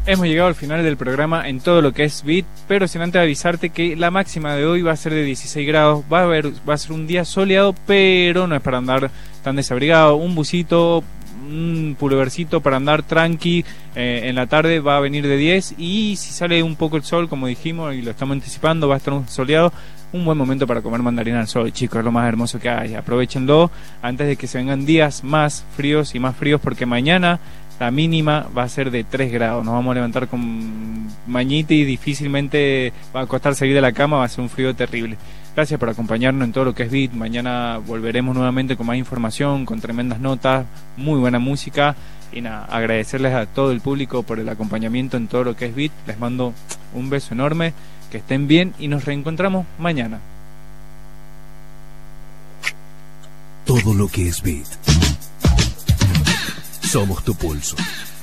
Hemos llegado al final del programa en todo lo que es Beat, pero sin antes avisarte que la máxima de hoy va a ser de 16 grados, va a ser un día soleado, pero no es para andar tan desabrigado, un busito, un pullovercito para andar tranqui, en la tarde va a venir de 10 y si sale un poco el sol, como dijimos y lo estamos anticipando, va a estar un soleado, un buen momento para comer mandarina al sol, chicos, es lo más hermoso que hay, aprovechenlo antes de que se vengan días más fríos porque mañana la mínima va a ser de 3 grados. Nos vamos a levantar con mañita y difícilmente va a costar salir de la cama. Va a ser un frío terrible. Gracias por acompañarnos en todo lo que es Beat. Mañana volveremos nuevamente con más información, con tremendas notas, muy buena música. Y nada, agradecerles a todo el público por el acompañamiento en todo lo que es Beat. Les mando un beso enorme. Que estén bien y nos reencontramos mañana. Todo lo que es Beat. Somos tu pulso.